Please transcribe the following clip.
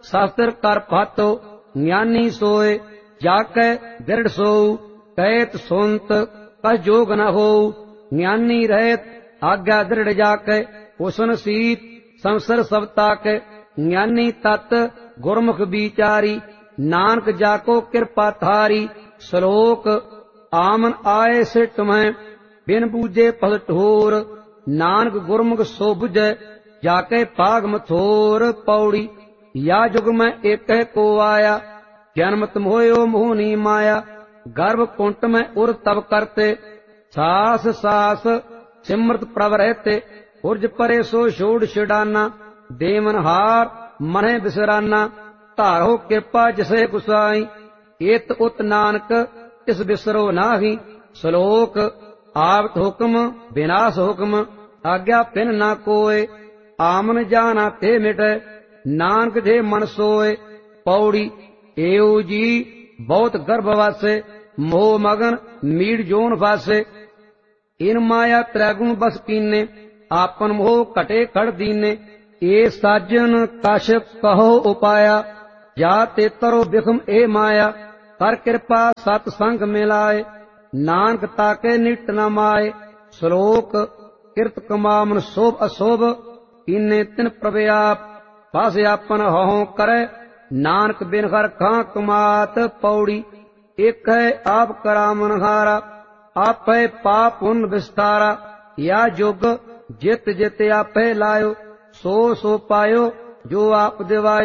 शास्त्र कर पातो ज्ञानी सोए जाकै दृढ़ सोऊ कहत सुनत कस जोग न हो ज्ञानी रहत आज्ञा दृढ़ जाकै उसन सीत संसर सब ताकै ज्ञानी तत् गुरमुख विचारी नानक जाको कृपा थारी श्लोक आमन आए से तुम्हें बिन बूझे पल ठोर नानक गुरमुख सो बुझे जाके पाग मथोर पौड़ी या जुग में एक को आया जन्मत मोयो मोहनी माया गर्भ कुंट में उर तब करते सास सास सिमृत प्रभ रहते उर्ज परे सो छोड़ छिड़ाना देवन हार मने बिसराना धारो कृपा जिसे गुसाई एत उत नानक इस बिसरो नाही श्लोक आवत हुक्म विनाश हुक्म आज्ञा पिन ना कोय आमन जाना ते मिटे नानक दे मन सोए पौड़ी एऊ जी बहुत गर्भ वासे मोह मगन मीड़ जोन फासे इन माया त्रैगुण बस कीने आपन मोह कटे खड़ दीने ए साजन कश कहो उपाया जा ते तरो बिखम ए माया कर कृपा सतसंग मिलाए नानक ताके निट न माए श्लोक किरत कमामन शोभ अशोभ इन्ने तिन प्रव्याप पास आपन हो करे नानक बिन हर खां कमात पौड़ी एक है आप करामन हारा आप है पाप उन विस्तारा या जुग जित जित आप लायो सो सो पायो जो आप दिवायो।